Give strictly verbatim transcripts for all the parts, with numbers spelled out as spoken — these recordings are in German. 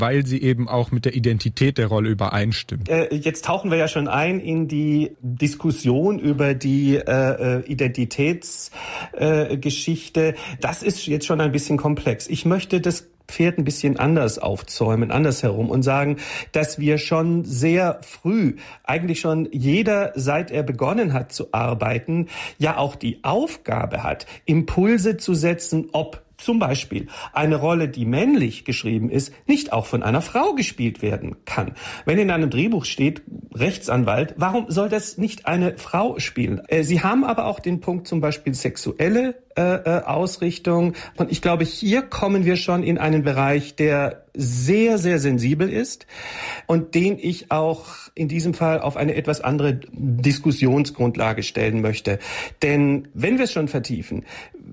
weil sie eben auch mit der Identität der Rolle übereinstimmt. Äh, jetzt tauchen wir ja schon ein in die Diskussion über die äh, Identitätsgeschichte. Äh, das ist jetzt schon ein bisschen komplex. Ich möchte das Pferd ein bisschen anders aufzäumen, andersherum und sagen, dass wir schon sehr früh, eigentlich schon jeder, seit er begonnen hat zu arbeiten, ja auch die Aufgabe hat, Impulse zu setzen, ob zum Beispiel eine Rolle, die männlich geschrieben ist, nicht auch von einer Frau gespielt werden kann. Wenn in einem Drehbuch steht, Rechtsanwalt, warum soll das nicht eine Frau spielen? Sie haben aber auch den Punkt zum Beispiel sexuelle äh, Ausrichtung. Und ich glaube, hier kommen wir schon in einen Bereich, der sehr, sehr sensibel ist und den ich auch in diesem Fall auf eine etwas andere Diskussionsgrundlage stellen möchte. Denn wenn wir es schon vertiefen,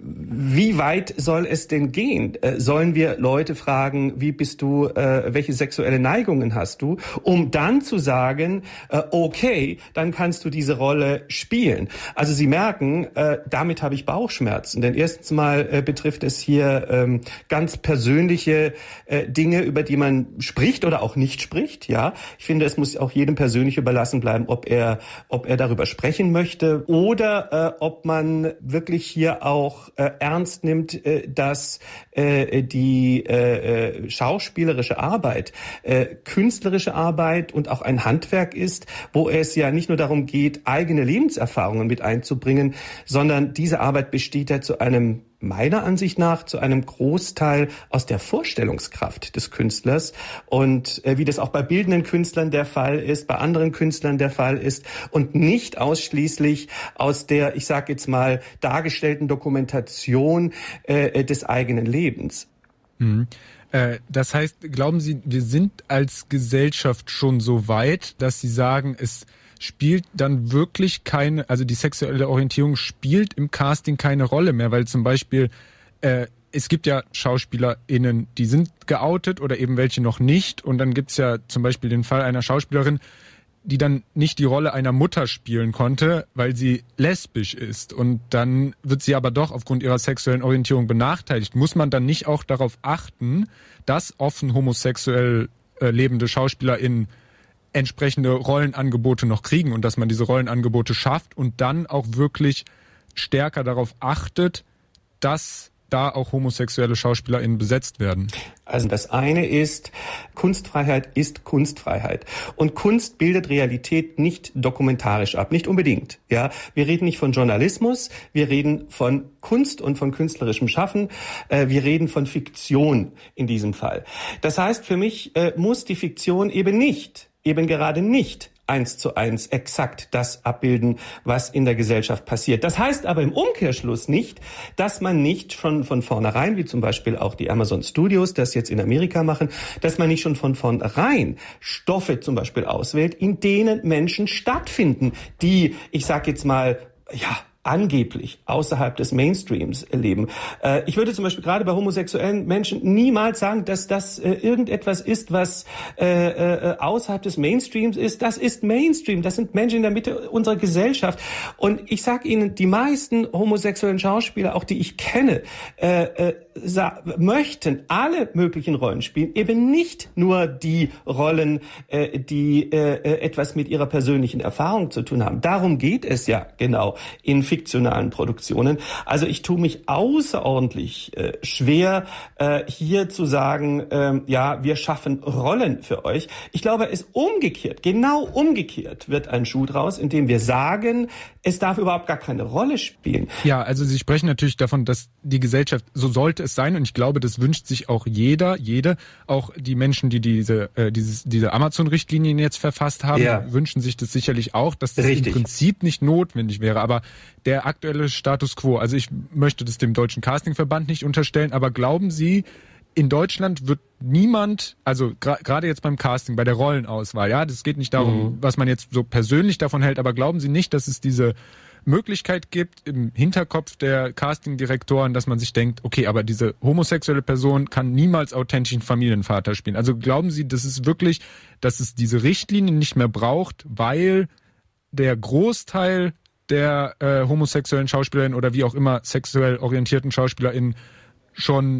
wie weit soll es denn gehen? Äh, sollen wir Leute fragen, wie bist du, äh, welche sexuelle Neigungen hast du, um dann zu sagen, äh, okay, dann kannst du diese Rolle spielen. Also Sie merken, äh, damit habe ich Bauchschmerzen. Denn erstens mal äh, betrifft es hier ähm, ganz persönliche äh, Dinge, über die man spricht oder auch nicht spricht. Ja, ich finde, es muss auch jedem persönlich überlassen bleiben, ob er, ob er darüber sprechen möchte oder äh, ob man wirklich hier auch äh, ernst nimmt, äh, dass äh, die äh, schauspielerische Arbeit, äh, künstlerische Arbeit und auch ein Handwerk ist, wo es ja nicht nur darum geht, eigene Lebenserfahrungen mit einzubringen, sondern diese Arbeit besteht ja zu einem meiner Ansicht nach zu einem Großteil aus der Vorstellungskraft des Künstlers und äh, wie das auch bei bildenden Künstlern der Fall ist, bei anderen Künstlern der Fall ist und nicht ausschließlich aus der, ich sage jetzt mal, dargestellten Dokumentation äh, des eigenen Lebens. Mhm. Äh, das heißt, glauben Sie, wir sind als Gesellschaft schon so weit, dass Sie sagen, es spielt dann wirklich keine, also die sexuelle Orientierung spielt im Casting keine Rolle mehr, weil zum Beispiel, äh, es gibt ja SchauspielerInnen, die sind geoutet oder eben welche noch nicht und dann gibt's ja zum Beispiel den Fall einer Schauspielerin, die dann nicht die Rolle einer Mutter spielen konnte, weil sie lesbisch ist und dann wird sie aber doch aufgrund ihrer sexuellen Orientierung benachteiligt. Muss man dann nicht auch darauf achten, dass offen homosexuell äh, lebende SchauspielerInnen entsprechende Rollenangebote noch kriegen und dass man diese Rollenangebote schafft und dann auch wirklich stärker darauf achtet, dass da auch homosexuelle SchauspielerInnen besetzt werden? Also das eine ist, Kunstfreiheit ist Kunstfreiheit. Und Kunst bildet Realität nicht dokumentarisch ab, nicht unbedingt. Ja, wir reden nicht von Journalismus, wir reden von Kunst und von künstlerischem Schaffen, äh, wir reden von Fiktion in diesem Fall. Das heißt, für mich äh, muss die Fiktion eben nicht eben gerade nicht eins zu eins exakt das abbilden, was in der Gesellschaft passiert. Das heißt aber im Umkehrschluss nicht, dass man nicht schon von vornherein, wie zum Beispiel auch die Amazon Studios das jetzt in Amerika machen, dass man nicht schon von vornherein Stoffe zum Beispiel auswählt, in denen Menschen stattfinden, die, ich sag jetzt mal, ja, angeblich außerhalb des Mainstreams leben. Äh, ich würde zum Beispiel gerade bei homosexuellen Menschen niemals sagen, dass das äh, irgendetwas ist, was äh, äh, außerhalb des Mainstreams ist. Das ist Mainstream. Das sind Menschen in der Mitte unserer Gesellschaft. Und ich sage Ihnen, die meisten homosexuellen Schauspieler, auch die ich kenne, äh, äh, sa- möchten alle möglichen Rollen spielen, eben nicht nur die Rollen, äh, die äh, etwas mit ihrer persönlichen Erfahrung zu tun haben. Darum geht es ja genau in fiktionalen Produktionen. Also ich tue mich außerordentlich äh, schwer, äh, hier zu sagen, ähm, ja, wir schaffen Rollen für euch. Ich glaube, es umgekehrt, genau umgekehrt wird ein Schuh draus, indem wir sagen, es darf überhaupt gar keine Rolle spielen. Ja, also Sie sprechen natürlich davon, dass die Gesellschaft, so sollte es sein und ich glaube, das wünscht sich auch jeder, jede, auch die Menschen, die diese, äh, dieses, diese Amazon-Richtlinien jetzt verfasst haben, ja, wünschen sich das sicherlich auch, dass das Richtig. Im Prinzip nicht notwendig wäre, aber der aktuelle Status quo, also ich möchte das dem Deutschen Castingverband nicht unterstellen, aber glauben Sie, in Deutschland wird niemand, also gra- gerade jetzt beim Casting, bei der Rollenauswahl, ja, das geht nicht darum, mhm. was man jetzt so persönlich davon hält, aber glauben Sie nicht, dass es diese Möglichkeit gibt im Hinterkopf der Castingdirektoren, dass man sich denkt, okay, aber diese homosexuelle Person kann niemals authentischen Familienvater spielen. Also glauben Sie, das ist wirklich, dass es diese Richtlinien nicht mehr braucht, weil der Großteil der äh, homosexuellen SchauspielerInnen oder wie auch immer sexuell orientierten SchauspielerInnen schon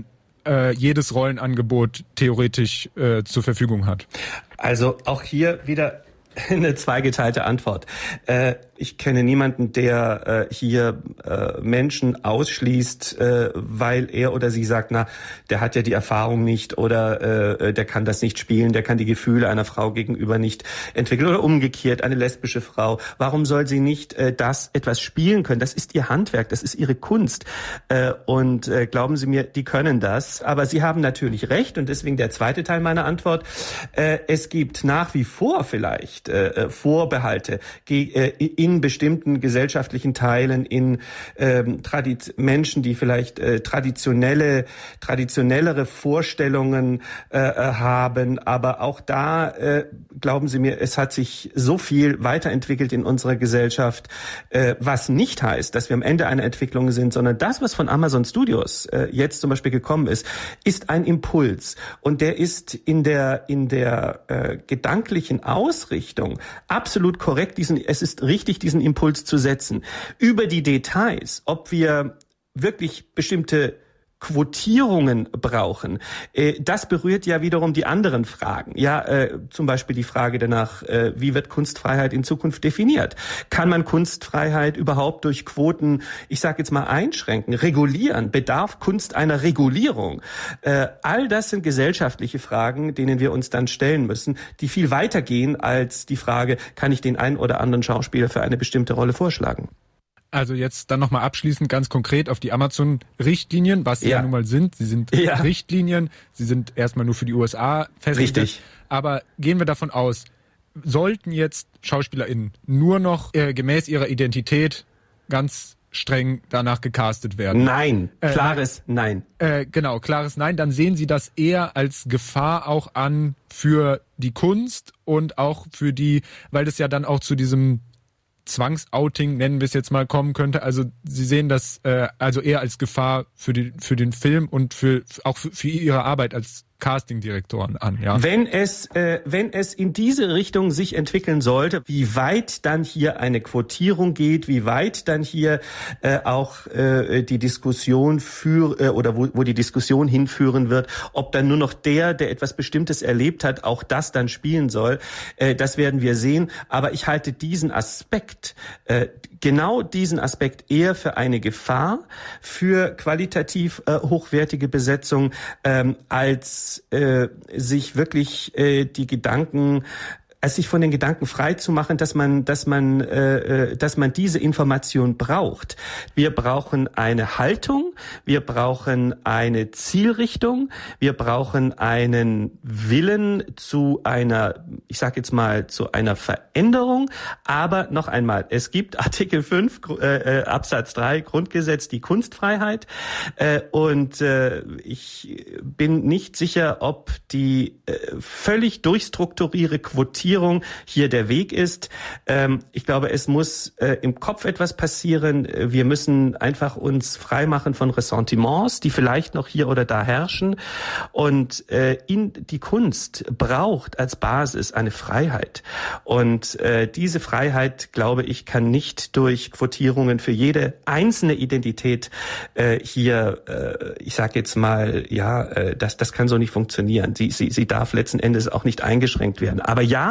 äh, jedes Rollenangebot theoretisch äh, zur Verfügung hat? Also auch hier wieder eine zweigeteilte Antwort. Äh, ich kenne niemanden, der äh, hier äh, Menschen ausschließt, äh, weil er oder sie sagt, na, der hat ja die Erfahrung nicht oder äh, der kann das nicht spielen, der kann die Gefühle einer Frau gegenüber nicht entwickeln oder umgekehrt, eine lesbische Frau. Warum soll sie nicht äh, das etwas spielen können? Das ist ihr Handwerk, das ist ihre Kunst. Äh, und äh, glauben Sie mir, die können das. Aber Sie haben natürlich recht und deswegen der zweite Teil meiner Antwort. Äh, es gibt nach wie vor vielleicht äh, Vorbehalte ge- äh, in bestimmten gesellschaftlichen Teilen, in ähm, Tradiz- Menschen, die vielleicht äh, traditionelle, traditionellere Vorstellungen äh, haben. Aber auch da, äh, glauben Sie mir, es hat sich so viel weiterentwickelt in unserer Gesellschaft, äh, was nicht heißt, dass wir am Ende einer Entwicklung sind, sondern das, was von Amazon Studios äh, jetzt zum Beispiel gekommen ist, ist ein Impuls. Und der ist in der, in der äh, gedanklichen Ausrichtung absolut korrekt. Diesen, es ist richtig, diesen Impuls zu setzen. Über die Details, ob wir wirklich bestimmte Quotierungen brauchen, äh, das berührt ja wiederum die anderen Fragen. Ja, äh, zum Beispiel die Frage danach, äh, wie wird Kunstfreiheit in Zukunft definiert? Kann man Kunstfreiheit überhaupt durch Quoten, ich sage jetzt mal, einschränken, regulieren? Bedarf Kunst einer Regulierung? Äh, all das sind gesellschaftliche Fragen, denen wir uns dann stellen müssen, die viel weiter gehen als die Frage, kann ich den einen oder anderen Schauspieler für eine bestimmte Rolle vorschlagen? Also jetzt dann nochmal abschließend ganz konkret auf die Amazon-Richtlinien, was sie ja. ja nun mal sind. Sie sind ja. Richtlinien, sie sind erstmal nur für die U S A festgelegt. Richtig. Aber gehen wir davon aus, sollten jetzt SchauspielerInnen nur noch äh, gemäß ihrer Identität ganz streng danach gecastet werden? Nein, klares äh, Nein. Äh, genau, klares Nein. Dann sehen Sie das eher als Gefahr auch an für die Kunst und auch für die, weil das ja dann auch zu diesem Zwangsouting, nennen wir es jetzt mal, kommen könnte. Also Sie sehen das äh, also eher als Gefahr für, die, für den Film und für, auch für, für Ihre Arbeit als Castingdirektoren an, ja. Wenn es, äh, wenn es in diese Richtung sich entwickeln sollte, wie weit dann hier eine Quotierung geht, wie weit dann hier äh, auch äh, die Diskussion für äh, oder wo, wo die Diskussion hinführen wird, ob dann nur noch der, der etwas Bestimmtes erlebt hat, auch das dann spielen soll, äh, das werden wir sehen. Aber ich halte diesen Aspekt, äh, genau diesen Aspekt eher für eine Gefahr für qualitativ äh, hochwertige Besetzung ähm, als Äh, sich wirklich äh, die Gedanken, als sich von den Gedanken frei zu machen, dass man, dass man, äh, dass man diese Information braucht. Wir brauchen eine Haltung, wir brauchen eine Zielrichtung, wir brauchen einen Willen zu einer, ich sage jetzt mal, zu einer Veränderung. Aber noch einmal, es gibt Artikel fünf, äh, Absatz drei Grundgesetz, die Kunstfreiheit. Äh, und äh, ich bin nicht sicher, ob die äh, völlig durchstrukturierte Quotierung hier der Weg ist. Ähm, ich glaube, es muss äh, im Kopf etwas passieren. Wir müssen einfach uns freimachen von Ressentiments, die vielleicht noch hier oder da herrschen. Und äh, in die Kunst braucht als Basis eine Freiheit. Und äh, diese Freiheit, glaube ich, kann nicht durch Quotierungen für jede einzelne Identität äh, hier, äh, ich sage jetzt mal, ja, äh, das, das kann so nicht funktionieren. Sie, sie, sie darf letzten Endes auch nicht eingeschränkt werden. Aber ja,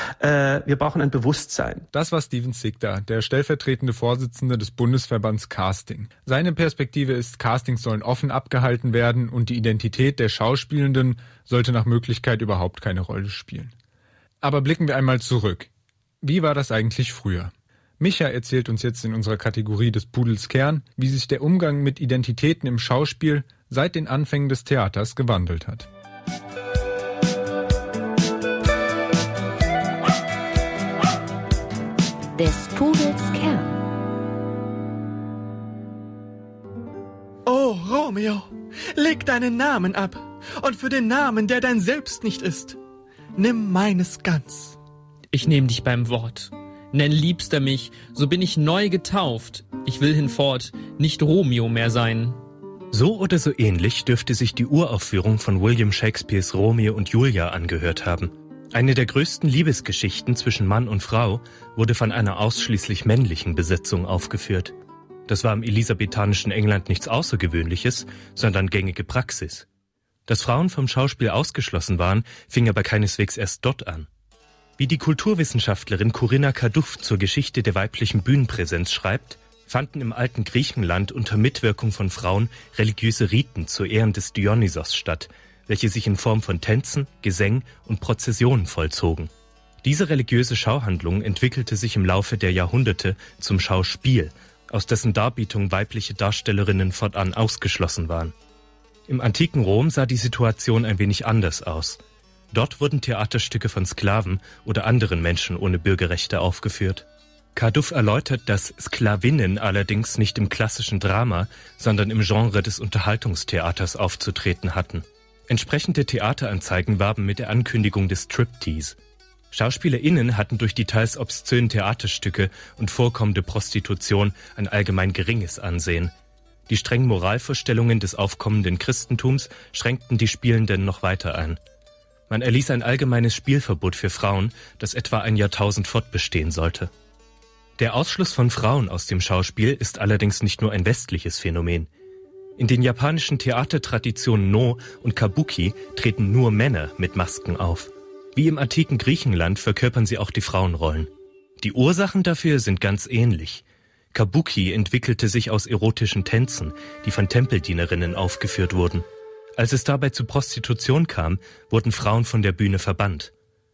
Äh, wir brauchen ein Bewusstsein. Das war Steven Sigda, der stellvertretende Vorsitzende des Bundesverbands Casting. Seine Perspektive ist, Castings sollen offen abgehalten werden und die Identität der Schauspielenden sollte nach Möglichkeit überhaupt keine Rolle spielen. Aber blicken wir einmal zurück. Wie war das eigentlich früher? Micha erzählt uns jetzt in unserer Kategorie des Pudels Kern, wie sich der Umgang mit Identitäten im Schauspiel seit den Anfängen des Theaters gewandelt hat. Des Pudels Kern. Oh, Romeo, leg deinen Namen ab. Und für den Namen, der dein Selbst nicht ist, nimm meines ganz. Ich nehm dich beim Wort. Nenn Liebster mich, so bin ich neu getauft. Ich will hinfort nicht Romeo mehr sein. So oder so ähnlich dürfte sich die Uraufführung von William Shakespeares Romeo und Julia angehört haben. Eine der größten Liebesgeschichten zwischen Mann und Frau wurde von einer ausschließlich männlichen Besetzung aufgeführt. Das war im elisabethanischen England nichts Außergewöhnliches, sondern gängige Praxis. Dass Frauen vom Schauspiel ausgeschlossen waren, fing aber keineswegs erst dort an. Wie die Kulturwissenschaftlerin Corinna Carduff zur Geschichte der weiblichen Bühnenpräsenz schreibt, fanden im alten Griechenland unter Mitwirkung von Frauen religiöse Riten zu Ehren des Dionysos statt, welche sich in Form von Tänzen, Gesängen und Prozessionen vollzogen. Diese religiöse Schauhandlung entwickelte sich im Laufe der Jahrhunderte zum Schauspiel, aus dessen Darbietung weibliche Darstellerinnen fortan ausgeschlossen waren. Im antiken Rom sah die Situation ein wenig anders aus. Dort wurden Theaterstücke von Sklaven oder anderen Menschen ohne Bürgerrechte aufgeführt. Carduff erläutert, dass Sklavinnen allerdings nicht im klassischen Drama, sondern im Genre des Unterhaltungstheaters aufzutreten hatten. Entsprechende Theateranzeigen warben mit der Ankündigung des Striptease. SchauspielerInnen hatten durch die teils obszönen Theaterstücke und vorkommende Prostitution ein allgemein geringes Ansehen. Die strengen Moralvorstellungen des aufkommenden Christentums schränkten die Spielenden noch weiter ein. Man erließ ein allgemeines Spielverbot für Frauen, das etwa ein Jahrtausend fortbestehen sollte. Der Ausschluss von Frauen aus dem Schauspiel ist allerdings nicht nur ein westliches Phänomen. In den japanischen Theatertraditionen No und Kabuki treten nur Männer mit Masken auf. Wie im antiken Griechenland verkörpern sie auch die Frauenrollen. Die Ursachen dafür sind ganz ähnlich. Kabuki entwickelte sich aus erotischen Tänzen, die von Tempeldienerinnen aufgeführt wurden. Als es dabei zu Prostitution kam, wurden Frauen von der Bühne verbannt.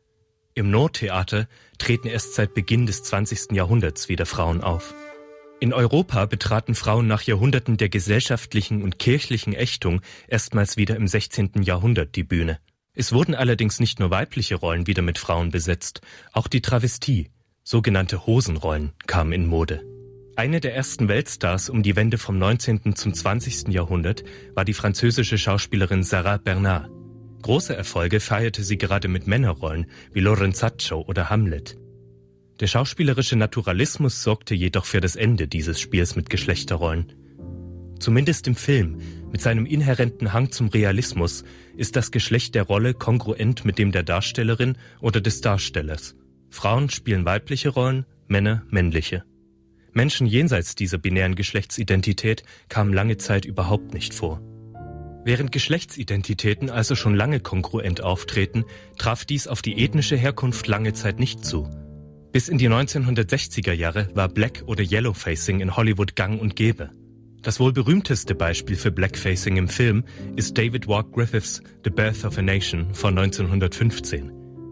Im No-Theater treten erst seit Beginn des zwanzigsten Jahrhunderts wieder Frauen auf. In Europa betraten Frauen nach Jahrhunderten der gesellschaftlichen und kirchlichen Ächtung erstmals wieder im sechzehnten Jahrhundert die Bühne. Es wurden allerdings nicht nur weibliche Rollen wieder mit Frauen besetzt, auch die Travestie, sogenannte Hosenrollen, kamen in Mode. Eine der ersten Weltstars um die Wende vom neunzehnten zum zwanzigsten Jahrhundert war die französische Schauspielerin Sarah Bernard. Große Erfolge feierte sie gerade mit Männerrollen wie Lorenzaccio oder Hamlet. Der schauspielerische Naturalismus sorgte jedoch für das Ende dieses Spiels mit Geschlechterrollen. Zumindest im Film, mit seinem inhärenten Hang zum Realismus, ist das Geschlecht der Rolle kongruent mit dem der Darstellerin oder des Darstellers. Frauen spielen weibliche Rollen, Männer männliche. Menschen jenseits dieser binären Geschlechtsidentität kamen lange Zeit überhaupt nicht vor. Während Geschlechtsidentitäten also schon lange kongruent auftreten, traf dies auf die ethnische Herkunft lange Zeit nicht zu. Bis in die neunzehnhundertsechziger Jahre war Black- oder Yellowfacing in Hollywood gang und gäbe. Das wohl berühmteste Beispiel für Blackfacing im Film ist David Wark Griffiths The Birth of a Nation von neunzehnhundertfünfzehn.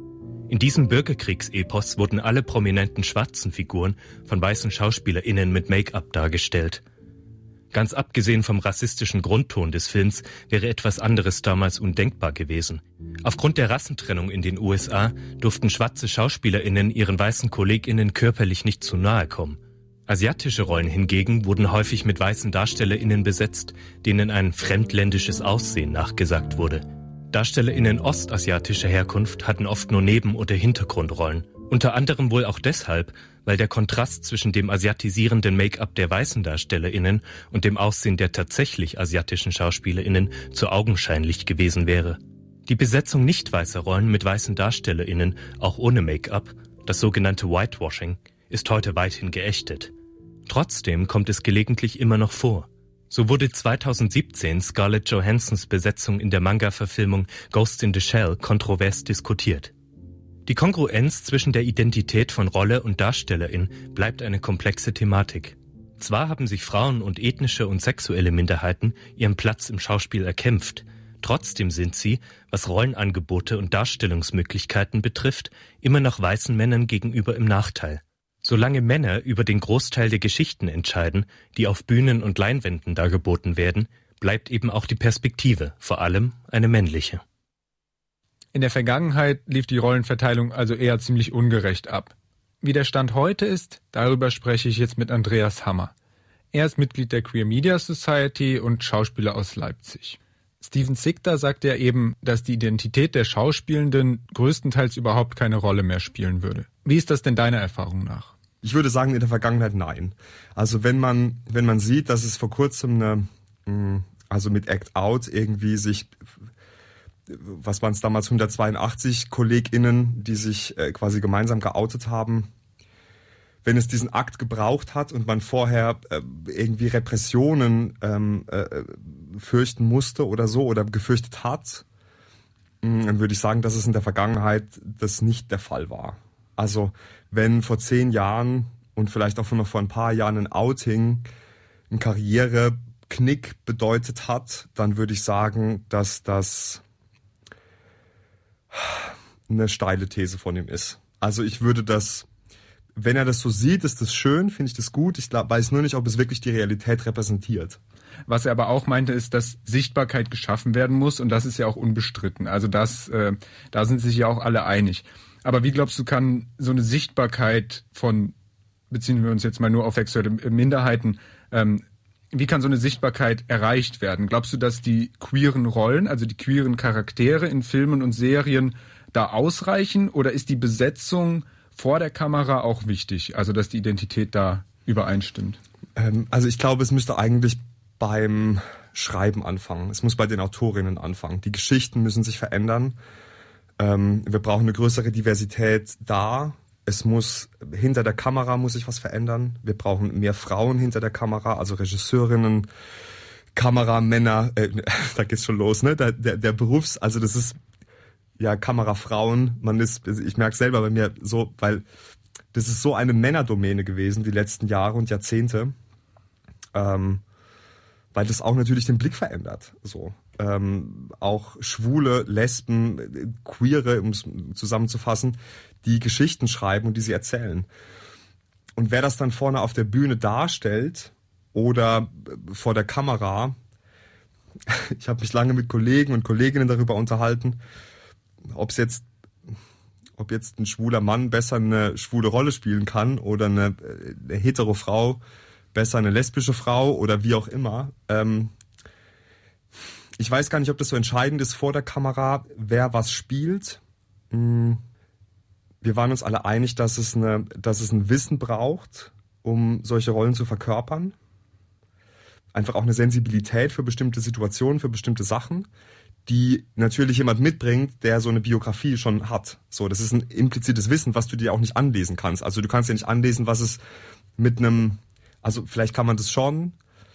In diesem Bürgerkriegsepos wurden alle prominenten schwarzen Figuren von weißen SchauspielerInnen mit Make-up dargestellt. Ganz abgesehen vom rassistischen Grundton des Films wäre etwas anderes damals undenkbar gewesen. Aufgrund der Rassentrennung in den U S A durften schwarze SchauspielerInnen ihren weißen KollegInnen körperlich nicht zu nahe kommen. Asiatische Rollen hingegen wurden häufig mit weißen DarstellerInnen besetzt, denen ein fremdländisches Aussehen nachgesagt wurde. DarstellerInnen ostasiatischer Herkunft hatten oft nur Neben- oder Hintergrundrollen. Unter anderem wohl auch deshalb, weil der Kontrast zwischen dem asiatisierenden Make-up der weißen DarstellerInnen und dem Aussehen der tatsächlich asiatischen SchauspielerInnen zu augenscheinlich gewesen wäre. Die Besetzung nicht weißer Rollen mit weißen DarstellerInnen, auch ohne Make-up, das sogenannte Whitewashing, ist heute weithin geächtet. Trotzdem kommt es gelegentlich immer noch vor. So wurde zweitausendsiebzehn Scarlett Johansons Besetzung in der Manga-Verfilmung Ghost in the Shell kontrovers diskutiert. Die Kongruenz zwischen der Identität von Rolle und Darstellerin bleibt eine komplexe Thematik. Zwar haben sich Frauen und ethnische und sexuelle Minderheiten ihren Platz im Schauspiel erkämpft, trotzdem sind sie, was Rollenangebote und Darstellungsmöglichkeiten betrifft, immer noch weißen Männern gegenüber im Nachteil. Solange Männer über den Großteil der Geschichten entscheiden, die auf Bühnen und Leinwänden dargeboten werden, bleibt eben auch die Perspektive, vor allem eine männliche. In der Vergangenheit lief die Rollenverteilung also eher ziemlich ungerecht ab. Wie der Stand heute ist, darüber spreche ich jetzt mit Andreas Hammer. Er ist Mitglied der Queer Media Society und Schauspieler aus Leipzig. Steven Sichter sagt ja eben, dass die Identität der Schauspielenden größtenteils überhaupt keine Rolle mehr spielen würde. Wie ist das denn deiner Erfahrung nach? Ich würde sagen, in der Vergangenheit nein. Also wenn man, wenn man sieht, dass es vor kurzem eine, also mit Act Out irgendwie sich, was waren es damals, hundertzweiundachtzig KollegInnen, die sich quasi gemeinsam geoutet haben, wenn es diesen Akt gebraucht hat und man vorher äh, irgendwie Repressionen ähm, äh, fürchten musste oder so oder gefürchtet hat, mh, dann würde ich sagen, dass es in der Vergangenheit das nicht der Fall war. Also wenn vor zehn Jahren und vielleicht auch noch vor ein paar Jahren ein Outing, ein Karriereknick bedeutet hat, dann würde ich sagen, dass das eine steile These von ihm ist. Also ich würde das, wenn er das so sieht, ist das schön, finde ich das gut. Ich glaub, weiß nur nicht, ob es wirklich die Realität repräsentiert. Was er aber auch meinte, ist, dass Sichtbarkeit geschaffen werden muss und das ist ja auch unbestritten. Also das, äh, da sind sich ja auch alle einig. Aber wie glaubst du, kann so eine Sichtbarkeit von, beziehen wir uns jetzt mal nur auf sexuelle Minderheiten, ähm, wie kann so eine Sichtbarkeit erreicht werden? Glaubst du, dass die queeren Rollen, also die queeren Charaktere in Filmen und Serien da ausreichen oder ist die Besetzung vor der Kamera auch wichtig, also dass die Identität da übereinstimmt? Ähm, also ich glaube, es müsste eigentlich beim Schreiben anfangen. Es muss bei den Autorinnen anfangen. Die Geschichten müssen sich verändern. Ähm, wir brauchen eine größere Diversität da. Es muss, hinter der Kamera muss sich was verändern. Wir brauchen mehr Frauen hinter der Kamera, also Regisseurinnen, Kameramänner, äh, da geht's schon los, ne? Der, der, der Berufs, also das ist ja Kamerafrauen, man ist, ich merke selber bei mir so, weil das ist so eine Männerdomäne gewesen die letzten Jahre und Jahrzehnte, ähm, weil das auch natürlich den Blick verändert. So ähm, auch Schwule, Lesben, Queere, um es zusammenzufassen, die Geschichten schreiben und die sie erzählen. Und wer das dann vorne auf der Bühne darstellt oder vor der Kamera, ich habe mich lange mit Kollegen und Kolleginnen darüber unterhalten, ob es jetzt, ob jetzt ein schwuler Mann besser eine schwule Rolle spielen kann oder eine, eine hetero Frau besser eine lesbische Frau oder wie auch immer. Ähm, ich weiß gar nicht, ob das so entscheidend ist vor der Kamera, wer was spielt. Wir waren uns alle einig, dass es, eine, dass es ein Wissen braucht, um solche Rollen zu verkörpern. Einfach auch eine Sensibilität für bestimmte Situationen, für bestimmte Sachen, die natürlich jemand mitbringt, der so eine Biografie schon hat. So, das ist ein implizites Wissen, was du dir auch nicht anlesen kannst. Also du kannst ja nicht anlesen, was es mit einem, also vielleicht kann man das schon,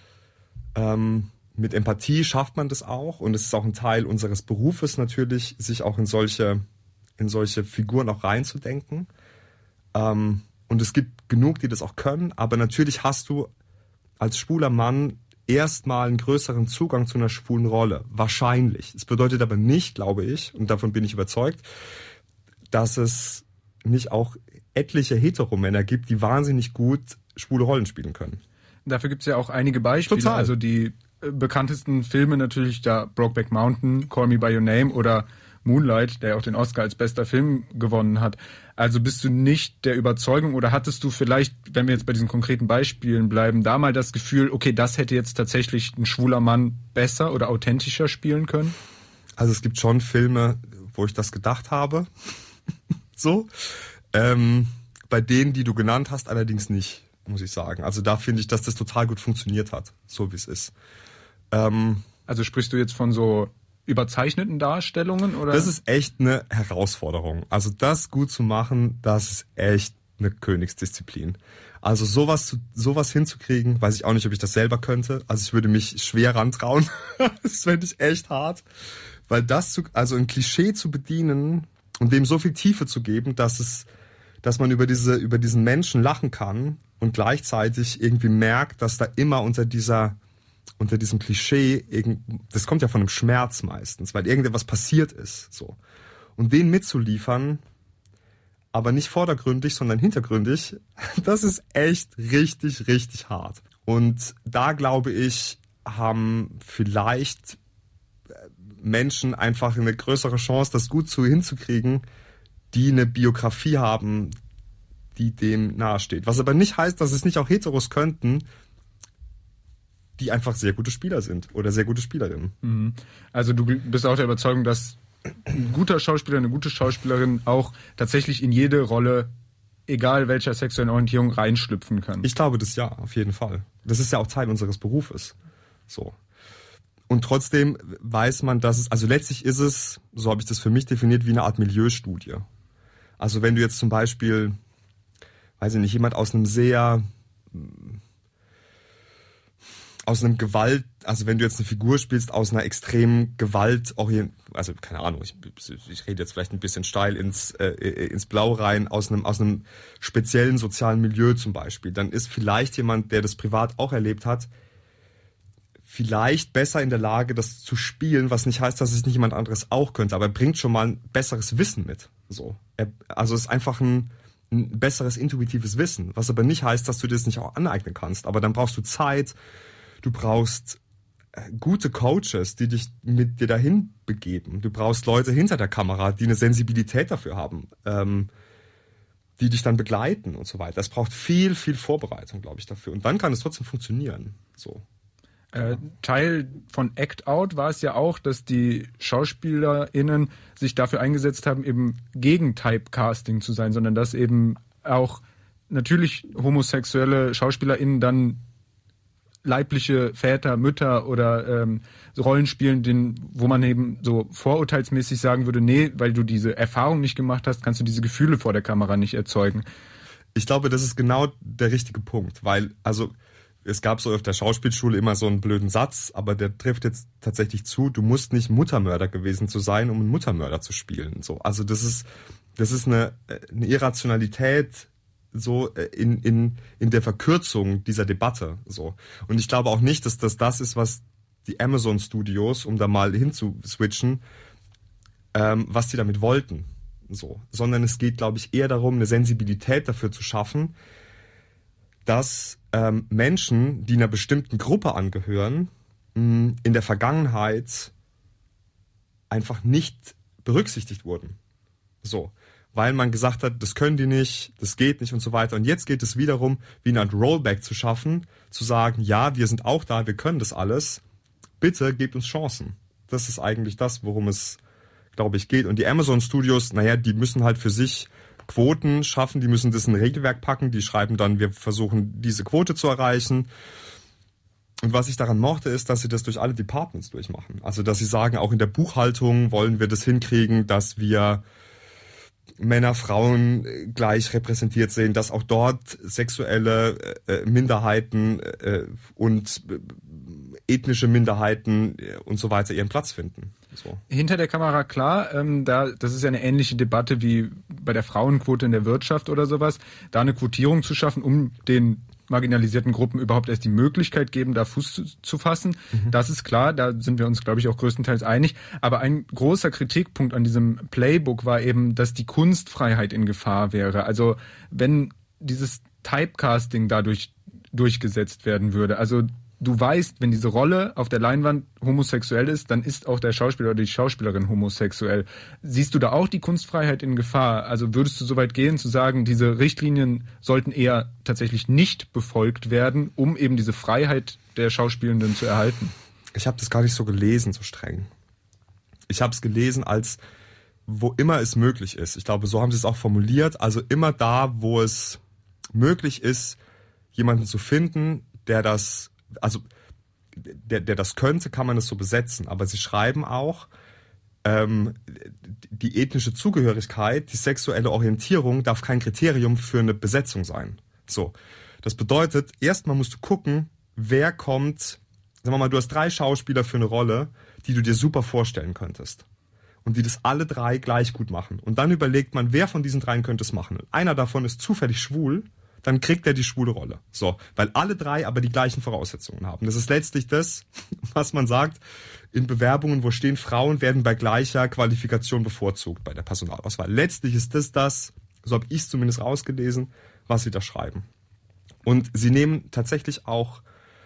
ähm, mit Empathie schafft man das auch und es ist auch ein Teil unseres Berufes natürlich, sich auch in solche, in solche Figuren auch reinzudenken. Ähm, und es gibt genug, die das auch können, aber natürlich hast du als schwuler Mann erstmal einen größeren Zugang zu einer schwulen Rolle. Wahrscheinlich. Es bedeutet aber nicht, glaube ich, und davon bin ich überzeugt, dass es nicht auch etliche Heteromänner gibt, die wahnsinnig gut schwule Rollen spielen können. Dafür gibt es ja auch einige Beispiele. Total. Also die äh, bekanntesten Filme natürlich da Brokeback Mountain, Call Me By Your Name oder Moonlight, der auch den Oscar als bester Film gewonnen hat. Also bist du nicht der Überzeugung oder hattest du vielleicht, wenn wir jetzt bei diesen konkreten Beispielen bleiben, da mal das Gefühl, okay, das hätte jetzt tatsächlich ein schwuler Mann besser oder authentischer spielen können? Also es gibt schon Filme, wo ich das gedacht habe. so. Ähm, bei denen, die du genannt hast, allerdings nicht, muss ich sagen. Also da finde ich, dass das total gut funktioniert hat, so wie es ist. Ähm, also sprichst du jetzt von so überzeichneten Darstellungen, oder? Das ist echt eine Herausforderung. Also das gut zu machen, das ist echt eine Königsdisziplin. Also sowas zu, sowas hinzukriegen, weiß ich auch nicht, ob ich das selber könnte. Also ich würde mich schwer rantrauen. Das fände ich echt hart. Weil das zu, also ein Klischee zu bedienen und dem so viel Tiefe zu geben, dass es, dass man über diese, über diesen Menschen lachen kann und gleichzeitig irgendwie merkt, dass da immer unter dieser unter diesem Klischee, das kommt ja von einem Schmerz meistens, weil irgendetwas passiert ist, so. Und den mitzuliefern, aber nicht vordergründig, sondern hintergründig, das ist echt richtig, richtig hart. Und da glaube ich, haben vielleicht Menschen einfach eine größere Chance, das gut zu hinzukriegen, die eine Biografie haben, die dem nahesteht. Was aber nicht heißt, dass es nicht auch Heteros könnten, die einfach sehr gute Spieler sind oder sehr gute Spielerinnen. Also du bist auch der Überzeugung, dass ein guter Schauspieler, eine gute Schauspielerin auch tatsächlich in jede Rolle, egal welcher sexuellen Orientierung, reinschlüpfen kann. Ich glaube das ja, auf jeden Fall. Das ist ja auch Teil unseres Berufes. So. Und trotzdem weiß man, dass es, also letztlich ist es, so habe ich das für mich definiert, wie eine Art Milieustudie. Also wenn du jetzt zum Beispiel weiß ich nicht, jemand aus einem sehr, aus einem Gewalt, also wenn du jetzt eine Figur spielst, aus einer extremen Gewalt, also keine Ahnung, ich, ich rede jetzt vielleicht ein bisschen steil ins, äh, ins Blau rein, aus einem, aus einem speziellen sozialen Milieu zum Beispiel, dann ist vielleicht jemand, der das privat auch erlebt hat, vielleicht besser in der Lage, das zu spielen, was nicht heißt, dass es nicht jemand anderes auch könnte, aber er bringt schon mal ein besseres Wissen mit. So. Er, also es ist einfach ein, ein besseres intuitives Wissen, was aber nicht heißt, dass du dir das nicht auch aneignen kannst. Aber dann brauchst du Zeit, du brauchst gute Coaches, die dich mit dir dahin begeben. Du brauchst Leute hinter der Kamera, die eine Sensibilität dafür haben, ähm, die dich dann begleiten und so weiter. Es braucht viel, viel Vorbereitung, glaube ich, dafür. Und dann kann es trotzdem funktionieren. So. Äh, Teil von Act Out war es ja auch, dass die SchauspielerInnen sich dafür eingesetzt haben, eben gegen Typecasting zu sein, sondern dass eben auch natürlich homosexuelle SchauspielerInnen dann leibliche Väter, Mütter oder ähm, Rollen spielen, den, wo man eben so vorurteilsmäßig sagen würde, nee, weil du diese Erfahrung nicht gemacht hast, kannst du diese Gefühle vor der Kamera nicht erzeugen. Ich glaube, das ist genau der richtige Punkt, weil, also es gab so auf der Schauspielschule immer so einen blöden Satz, aber der trifft jetzt tatsächlich zu, du musst nicht Muttermörder gewesen zu sein, um einen Muttermörder zu spielen. So, also das ist, das ist eine, eine Irrationalität, so in, in, in der Verkürzung dieser Debatte. So. Und ich glaube auch nicht, dass das das ist, was die Amazon Studios, um da mal hinzuswitchen, ähm, was die damit wollten. So. Sondern es geht, glaube ich, eher darum, eine Sensibilität dafür zu schaffen, dass ähm, Menschen, die einer bestimmten Gruppe angehören, mh, in der Vergangenheit einfach nicht berücksichtigt wurden. So. Weil man gesagt hat, das können die nicht, das geht nicht und so weiter. Und jetzt geht es wiederum, wie eine Art Rollback zu schaffen, zu sagen, ja, wir sind auch da, wir können das alles, bitte gebt uns Chancen. Das ist eigentlich das, worum es, glaube ich, geht. Und die Amazon Studios, naja, die müssen halt für sich Quoten schaffen, die müssen das in ein Regelwerk packen, die schreiben dann, wir versuchen diese Quote zu erreichen. Und was ich daran mochte, ist, dass sie das durch alle Departments durchmachen. Also, dass sie sagen, auch in der Buchhaltung wollen wir das hinkriegen, dass wir Männer, Frauen gleich repräsentiert sehen, dass auch dort sexuelle äh, Minderheiten äh, und äh, ethnische Minderheiten äh, und so weiter ihren Platz finden. So. Hinter der Kamera, klar, ähm, da, das ist ja eine ähnliche Debatte wie bei der Frauenquote in der Wirtschaft oder sowas, da eine Quotierung zu schaffen, um den marginalisierten Gruppen überhaupt erst die Möglichkeit geben, da Fuß zu, zu fassen. Mhm. Das ist klar, da sind wir uns, glaube ich, auch größtenteils einig. Aber ein großer Kritikpunkt an diesem Playbook war eben, dass die Kunstfreiheit in Gefahr wäre. Also wenn dieses Typecasting dadurch durchgesetzt werden würde, also du weißt, wenn diese Rolle auf der Leinwand homosexuell ist, dann ist auch der Schauspieler oder die Schauspielerin homosexuell. Siehst du da auch die Kunstfreiheit in Gefahr? Also würdest du so weit gehen, zu sagen, diese Richtlinien sollten eher tatsächlich nicht befolgt werden, um eben diese Freiheit der Schauspielenden zu erhalten? Ich habe das gar nicht so gelesen, so streng. Ich habe es gelesen als, wo immer es möglich ist. Ich glaube, so haben sie es auch formuliert. Also immer da, wo es möglich ist, jemanden zu finden, der das Also der, der das könnte, kann man es so besetzen. Aber sie schreiben auch, ähm, die ethnische Zugehörigkeit, die sexuelle Orientierung darf kein Kriterium für eine Besetzung sein. So, das bedeutet, erstmal musst du gucken, wer kommt, sagen wir mal, du hast drei Schauspieler für eine Rolle, die du dir super vorstellen könntest. Und die das alle drei gleich gut machen. Und dann überlegt man, wer von diesen dreien könnte es machen. Einer davon ist zufällig schwul, dann kriegt er die schwule Rolle. So, weil alle drei aber die gleichen Voraussetzungen haben. Das ist letztlich das, was man sagt in Bewerbungen, wo stehen, Frauen werden bei gleicher Qualifikation bevorzugt bei der Personalauswahl. Letztlich ist das das, so habe ich es zumindest rausgelesen, was sie da schreiben. Und sie nehmen tatsächlich auch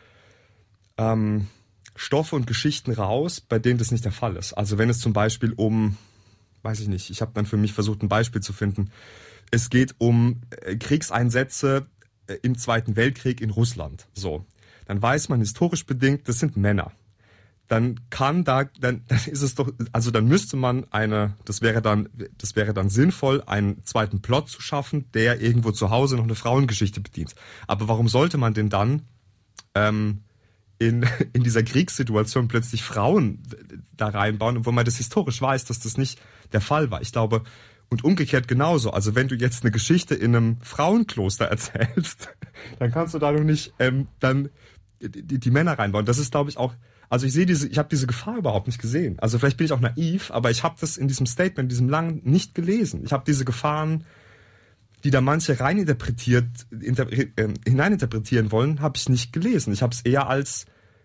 ähm, Stoffe und Geschichten raus, bei denen das nicht der Fall ist. Also wenn es zum Beispiel um, weiß ich nicht, ich habe dann für mich versucht, ein Beispiel zu finden. Es geht um Kriegseinsätze im Zweiten Weltkrieg in Russland. So, dann weiß man historisch bedingt, das sind Männer. Dann kann da, dann, dann ist es doch, also dann müsste man eine, das wäre dann, das wäre dann sinnvoll, einen zweiten Plot zu schaffen, der irgendwo zu Hause noch eine Frauengeschichte bedient. Aber warum sollte man denn dann ähm, in in dieser Kriegssituation plötzlich Frauen da reinbauen, obwohl man das historisch weiß, dass das nicht der Fall war? Ich glaube, Und umgekehrt genauso. Also wenn du jetzt eine Geschichte in einem Frauenkloster erzählst, dann kannst du da noch nicht ähm, dann die, die Männer reinbauen. Das ist, glaube ich, auch. Also ich sehe diese, ich habe diese Gefahr überhaupt nicht gesehen. Also vielleicht bin ich auch naiv, aber ich habe das in diesem Statement, in diesem langen, nicht gelesen. Ich habe diese Gefahren, die da manche reininterpretiert, inter, äh, hineininterpretieren wollen, habe ich nicht gelesen. Ich habe es eher als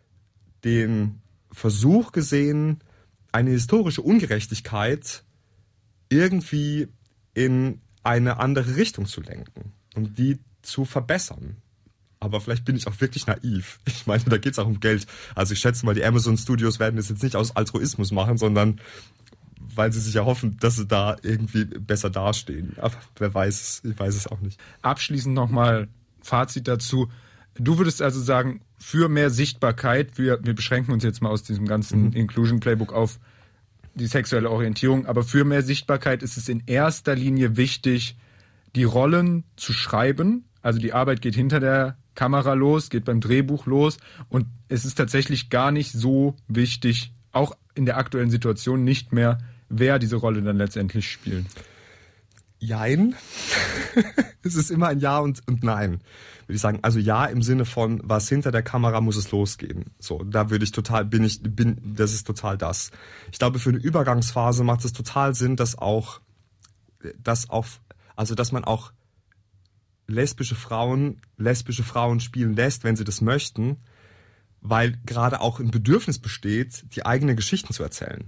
den Versuch gesehen, eine historische Ungerechtigkeit irgendwie in eine andere Richtung zu lenken und die zu verbessern. Aber vielleicht bin ich auch wirklich naiv. Ich meine, da geht es auch um Geld. Also ich schätze mal, die Amazon Studios werden das jetzt nicht aus Altruismus machen, sondern weil sie sich erhoffen, dass sie da irgendwie besser dastehen. Aber wer weiß es, ich weiß es auch nicht. Abschließend nochmal Fazit dazu. Du würdest also sagen, für mehr Sichtbarkeit, wir, wir beschränken uns jetzt mal aus diesem ganzen mhm. Inclusion Playbook auf die sexuelle Orientierung, aber für mehr Sichtbarkeit ist es in erster Linie wichtig, die Rollen zu schreiben. Also die Arbeit geht hinter der Kamera los, geht beim Drehbuch los und es ist tatsächlich gar nicht so wichtig, auch in der aktuellen Situation nicht mehr, wer diese Rolle dann letztendlich spielt. Jein. Es ist immer ein Ja und, und Nein, würde ich sagen. Also Ja im Sinne von, was hinter der Kamera muss es losgehen. So, da würde ich total, bin ich, bin, das ist total das. Ich glaube, für eine Übergangsphase macht es total Sinn, dass auch, dass auch, also dass man auch lesbische Frauen, lesbische Frauen spielen lässt, wenn sie das möchten, weil gerade auch ein Bedürfnis besteht, die eigenen Geschichten zu erzählen.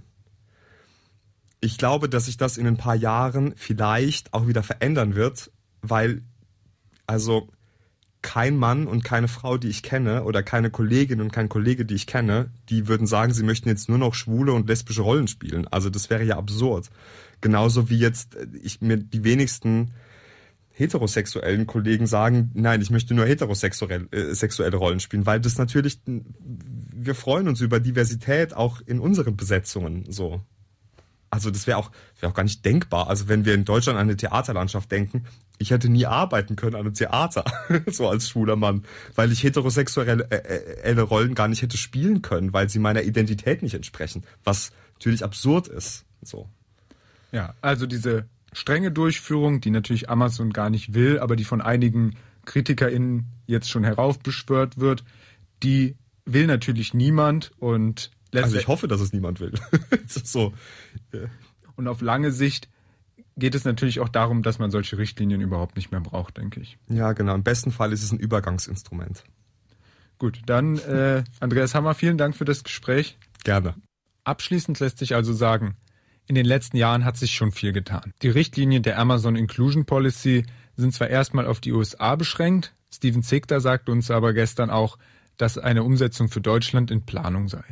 Ich glaube, dass sich das in ein paar Jahren vielleicht auch wieder verändern wird, weil also kein Mann und keine Frau, die ich kenne, oder keine Kollegin und kein Kollege, die ich kenne, die würden sagen, sie möchten jetzt nur noch schwule und lesbische Rollen spielen. Also das wäre ja absurd. Genauso wie jetzt ich mir die wenigsten heterosexuellen Kollegen sagen, nein, ich möchte nur heterosexuelle äh, sexuelle Rollen spielen, weil das natürlich, wir freuen uns über Diversität auch in unseren Besetzungen so. Also das wäre auch, wäre auch gar nicht denkbar. Also wenn wir in Deutschland an eine Theaterlandschaft denken, ich hätte nie arbeiten können an einem Theater, so als schwuler Mann, weil ich heterosexuelle äh, äh, Rollen gar nicht hätte spielen können, weil sie meiner Identität nicht entsprechen, was natürlich absurd ist. So. Ja, also diese strenge Durchführung, die natürlich Amazon gar nicht will, aber die von einigen KritikerInnen jetzt schon heraufbeschwört wird, die will natürlich niemand und also ich hoffe, dass es niemand will. So. Ja. Und auf lange Sicht geht es natürlich auch darum, dass man solche Richtlinien überhaupt nicht mehr braucht, denke ich. Ja, genau. Im besten Fall ist es ein Übergangsinstrument. Gut, dann äh, Andreas Hammer, vielen Dank für das Gespräch. Gerne. Abschließend lässt sich also sagen, in den letzten Jahren hat sich schon viel getan. Die Richtlinien der Amazon Inclusion Policy sind zwar erstmal auf die U S A beschränkt, Steven Zigter sagte uns aber gestern auch, dass eine Umsetzung für Deutschland in Planung sei.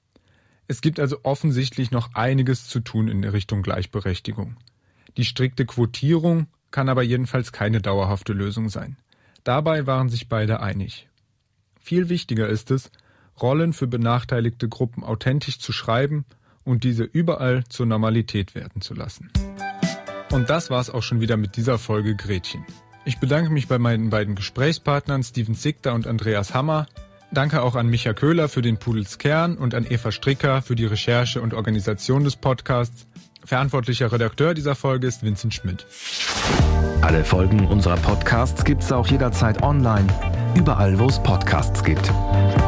Es gibt also offensichtlich noch einiges zu tun in der Richtung Gleichberechtigung. Die strikte Quotierung kann aber jedenfalls keine dauerhafte Lösung sein. Dabei waren sich beide einig. Viel wichtiger ist es, Rollen für benachteiligte Gruppen authentisch zu schreiben und diese überall zur Normalität werden zu lassen. Und das war's auch schon wieder mit dieser Folge Gretchen. Ich bedanke mich bei meinen beiden Gesprächspartnern Steven Zigter und Andreas Hammer. Danke auch an Micha Köhler für den Pudels Kern und an Eva Stricker für die Recherche und Organisation des Podcasts. Verantwortlicher Redakteur dieser Folge ist Vincent Schmidt. Alle Folgen unserer Podcasts gibt's auch jederzeit online, überall wo es Podcasts gibt.